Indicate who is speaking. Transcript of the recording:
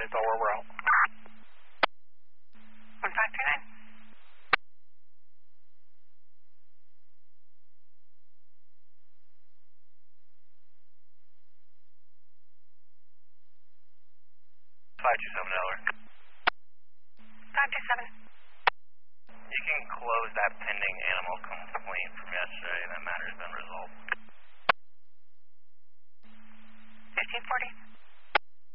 Speaker 1: advised, Delaware, we're out.
Speaker 2: 1539.
Speaker 1: $527.
Speaker 2: 527.
Speaker 1: You can close that pending